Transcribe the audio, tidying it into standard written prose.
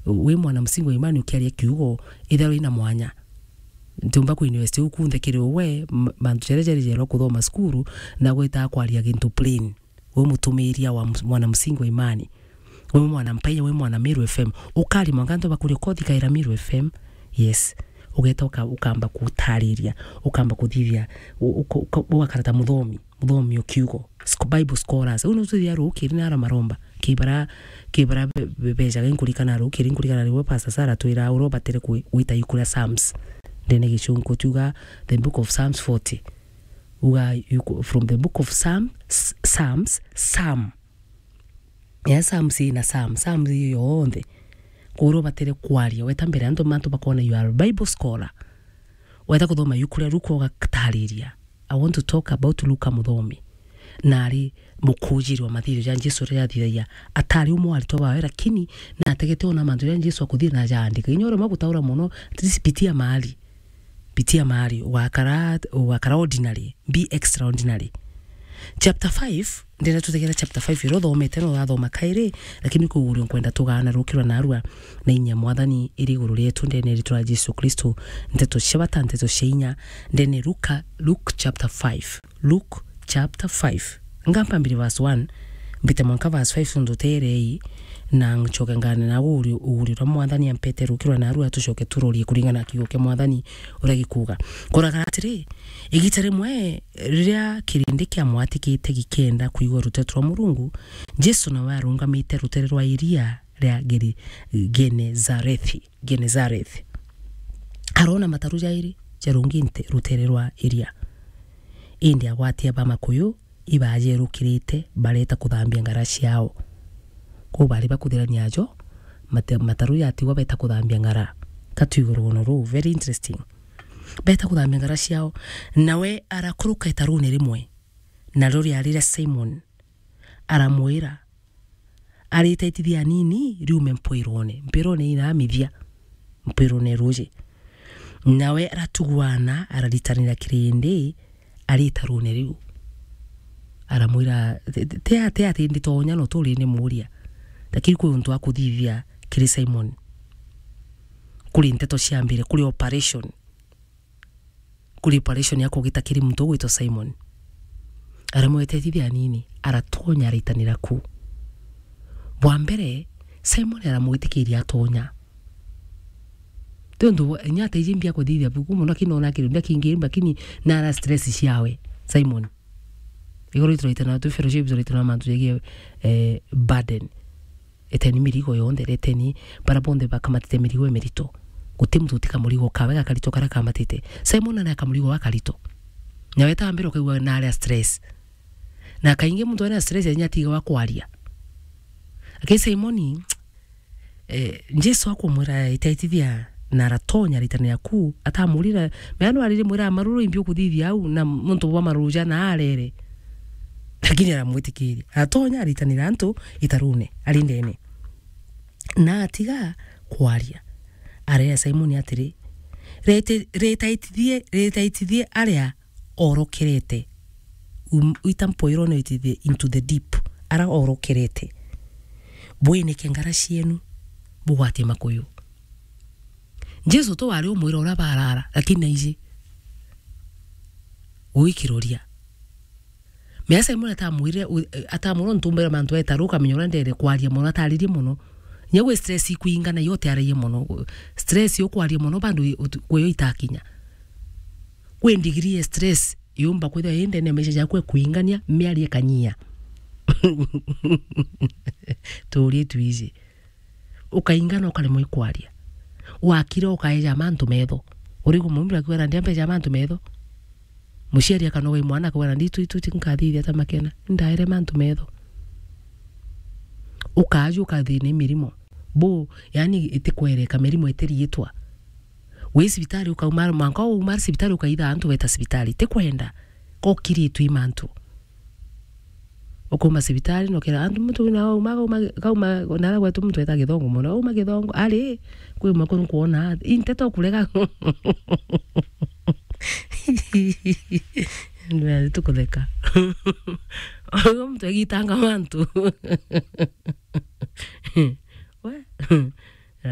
we mwana msingi wa imani ukiaria kiugo ithero ina mwanya ntumba ku university ukunthe kiri we bantu jerejereje kuthoma skuru na gwita kwaria gintu plain we mutumiria wa mwana msingi wa imani we mwana mpenya we mwana Miru FM ukari mwanganto bakuri kothi kaira Miru FM yes ugetoka ukamba kutariria ukamba kuthithia ugakarata muthomi ukiugo Bible scholars uno tuthia rukiri na maromba kibara beja nkurikana rukiri nkurikana riwe Pastor Sarah twira uroba tere kuita yukura Psalms ndene gicungu tuga the book of Psalms 40 uga from the book of Psalms yes Psalms yonde kuroba tere kwaria weta mbere ando mantu bakona you are a Bible scholar weta kuthoma yukura ruko gatariria I want to talk about Luka muthomi nari mukujiri wa mathirio ya Jesu ria thithaia atari umwari to bawe lakini na ategete ona mantu ya Jesu akuthira na jandika inyoro magutaura muno pitia mahali wakara ordinary be extraordinary chapter 5 ndena tutegera chapter 5 iro thomete no thoma kaire lakini kuuri kwenda tugana rukirwa na arua na inya mwathani iri guru rietu ndene ritwa Jesu Kristo nteto shabata nteto sheinya ndene Luke chapter 5 ngamba mbiri verse 1 mbite mwanka verse 5 ndoterei na nchoke ngane na uri ra mwathani ampete rukirwa na arua tushoke turorie kuringana kiugo ke mwathani uragikuga koraga atiri igitare mwe riria kirindi kia mwatikite gikenda kuigwa ruteto rwa Murungu Jesu na warungamite rutere rwa iria ria Genezareth arona mataru jairi jarunginte rutere rwa iria indi agwatia bamakuyu ibaje rukirite bareta kuthambia ngara ciao ko bari bakuthirania ajo mataru yatigwa beta kuthambia ngara katuyiguru no ru very interesting beta kuthambia ngara ciao nawe arakuruka itarune rimwe na rori arira Simon aramwira aritaitithia nini riume mpirone ina mithia mpirone roje nawe aratugwana araritanira kirindi aritarune riu aramwira te ati nditonya no turi ni muria lakini kwa untu akuthithia kiri Simon kuri nteto ciambire kuri operation yako gitakiri mtu gwito Simon aramwetethithia nini aratonya aritanira ku bwa mbere Simon aramwitikiria atonya tondo nyate jimbia kuthithia bukumu lakini ona kirinda kingi lakini na ara stress ciawe Simon igoro itroitana tu fellowship zoritana mantu yegie burden eteni mirigo yonde reteni barabonde bakamatite mirigo emerito gutimtu tikamurigo kawe kalito karakamatite Simon na akamurigo wakalito nyaweta ambiro kwa na ala stress na kainge mtu ana stress yanyatiga wakwaria akei Simon Jesu akumura itaitithia na ratonya ritana yaku atamurira meano arire mwira maruru imbio kuthithia au na muntu wa maruja na arere lakini aramwitikiri atonya aritanira antu itarune alindene na atiga kwaria area Simon atiri retaitithie area orokerete itampoiro no itithie into the deep ara orokerete bwene kengara cienu bugwate makuyu Jesu to wari umwira ora barara lakini izi uikiroria me Simon atamwire ntumbera mantu etaruka minyora ndere kwaria muno ataririe muno nyewe stress ikuingana yote ariye muno stress yo kwaria muno bandu kweyo itakinya kwe degree stress yumba kwetha ende ne mesha yakwe kuingania miarie kanyia turi tuize ukaingana ukalemwa ikwaria wakira ukaeja mantu metho urigo mumbira kwera ndiambe ja mantu metho musheri akanowe mwana kwera nditu tinkathithia ata makena ndaire mantu metho ukaju kathine mirimo bo yani itikwereka mirimo etiriitwa we sibitari ukaumara manka umar sibitari ukaitha antu weta sibitari tekwenda ko kiritu imantu okoma sibitari no kera antu mtu na kauma nara gwetu mtu eta githongo muno uma githongo ali kwe makuru kuona inteto kulega ndio tukoleka mtu agitanga mantu we